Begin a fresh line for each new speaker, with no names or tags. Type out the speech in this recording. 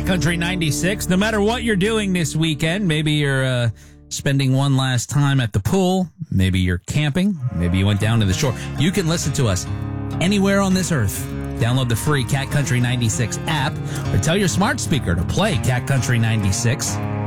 Country 96. No matter what you're doing this weekend, maybe you're spending one last time at the pool, maybe you're camping, maybe you went down to the shore. You can listen to us anywhere on this earth. Download the free Cat Country 96 app or tell your smart speaker to play Cat Country 96.